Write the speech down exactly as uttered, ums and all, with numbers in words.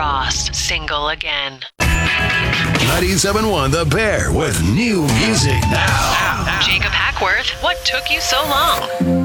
Ross, single again. ninety-seven point one The Bear with new music now. Jacob Hackworth, what took you so long?